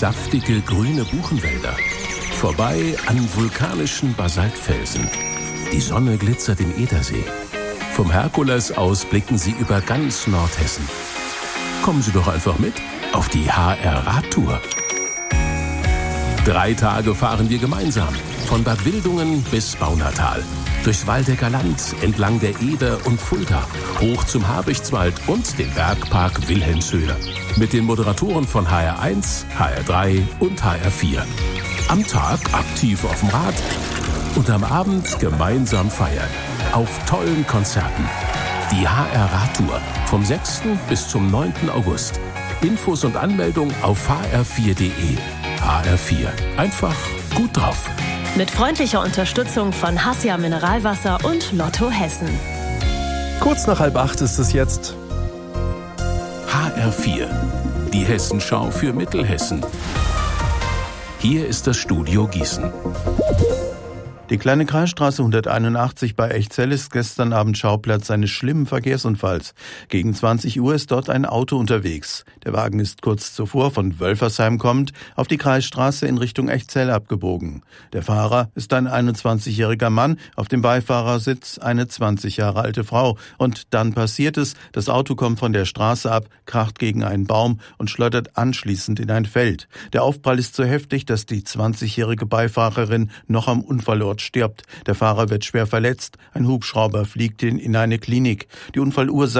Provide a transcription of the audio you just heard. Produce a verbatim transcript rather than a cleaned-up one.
saftige grüne Buchenwälder. Vorbei an vulkanischen Basaltfelsen. Die Sonne glitzert im Edersee. Vom Herkules aus blicken Sie über ganz Nordhessen. Kommen Sie doch einfach mit auf die H R-Radtour. Drei Tage fahren wir gemeinsam. Von Bad Wildungen bis Baunatal. Durchs Waldecker Land, entlang der Eder und Fulda, hoch zum Habichtswald und den Bergpark Wilhelmshöhe. Mit den Moderatoren von H R eins, H R drei und H R vier. Am Tag aktiv auf dem Rad und am Abend gemeinsam feiern. Auf tollen Konzerten. Die H R-Radtour vom sechsten bis zum neunten August. Infos und Anmeldung auf h r vier punkt de. H R vier. Einfach gut drauf. Mit freundlicher Unterstützung von Hassia Mineralwasser und Lotto Hessen. Kurz nach halb acht ist es jetzt. H R vier. Die Hessenschau für Mittelhessen. Hier ist das Studio Gießen. Die kleine Kreisstraße hunderteinundachtzig bei Echzell ist gestern Abend Schauplatz eines schlimmen Verkehrsunfalls. Gegen zwanzig Uhr ist dort ein Auto unterwegs. Der Wagen ist kurz zuvor von Wölfersheim kommend auf die Kreisstraße in Richtung Echzell abgebogen. Der Fahrer ist ein einundzwanzigjähriger Mann, auf dem Beifahrersitz eine zwanzig Jahre alte Frau. Und dann passiert es, das Auto kommt von der Straße ab, kracht gegen einen Baum und schleudert anschließend in ein Feld. Der Aufprall ist so heftig, dass die zwanzigjährige Beifahrerin noch am Unfallort stirbt. Der Fahrer wird schwer verletzt. Ein Hubschrauber fliegt ihn in eine Klinik. Die Unfallursache